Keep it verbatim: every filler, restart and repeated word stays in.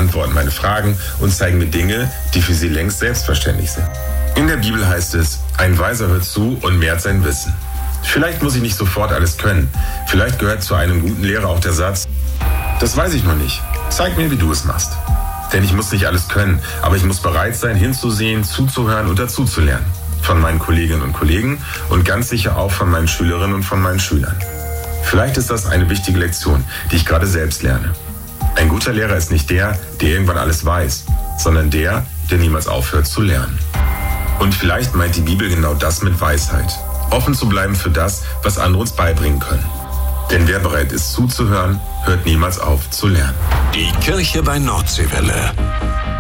beantworten meine Fragen und zeigen mir Dinge, die für sie längst selbstverständlich sind. In der Bibel heißt es, ein Weiser hört zu und mehrt sein Wissen. Vielleicht muss ich nicht sofort alles können. Vielleicht gehört zu einem guten Lehrer auch der Satz, das weiß ich noch nicht. Zeig mir, wie du es machst. Denn ich muss nicht alles können, aber ich muss bereit sein, hinzusehen, zuzuhören und dazuzulernen. Von meinen Kolleginnen und Kollegen und ganz sicher auch von meinen Schülerinnen und von meinen Schülern. Vielleicht ist das eine wichtige Lektion, die ich gerade selbst lerne. Ein guter Lehrer ist nicht der, der irgendwann alles weiß, sondern der, der niemals aufhört zu lernen. Und vielleicht meint die Bibel genau das mit Weisheit. Offen zu bleiben für das, was andere uns beibringen können. Denn wer bereit ist zuzuhören, hört niemals auf zu lernen. Die Kirche bei Nordseewelle.